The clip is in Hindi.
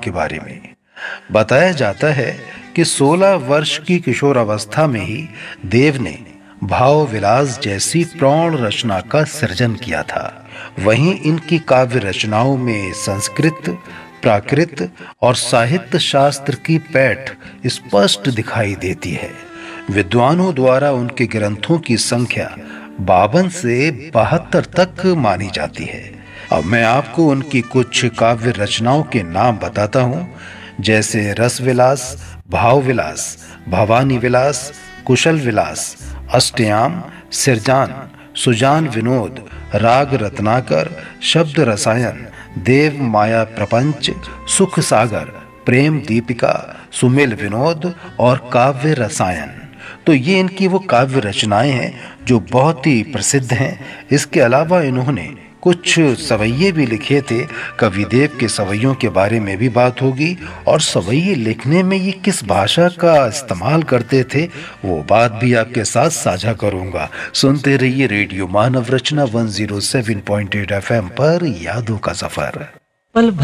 के बारे में। बताया जाता है कि 16 वर्ष की किशोरावस्था में ही देव ने भाव विलास जैसी प्रौढ़ रचना का सृजन किया था। वहीं इनकी काव्य रचनाओं में संस्कृत, प्राकृत और साहित्य शास्त्र की पैठ स्पष्ट दिखाई देती है। विद्वानों द्वारा उनके ग्रंथों की संख्या 52 से 72 तक मानी जाती है। अब मैं आपको उनकी कुछ काव्य रचनाओं के नाम बताता हूँ, जैसे रस विलास, भाव विलास, भवानी विलास, कुशल विलास, अष्टयाम, सिरजान, सुजान विनोद, राग रत्नाकर, शब्द रसायन, देव माया प्रपंच, सुख सागर, प्रेम दीपिका, सुमेल विनोद और काव्य रसायन। तो ये इनकी वो काव्य रचनाएं हैं जो बहुत ही प्रसिद्ध हैं। इसके अलावा इन्होंने कुछ सवैये भी लिखे थे। कविदेव के सवैयों के बारे में भी बात होगी, और सवैये लिखने में ये किस भाषा का इस्तेमाल करते थे वो बात भी आपके साथ साझा करूंगा। सुनते रहिए रेडियो मानव रचना 107.8 FM पर यादों का सफर। पल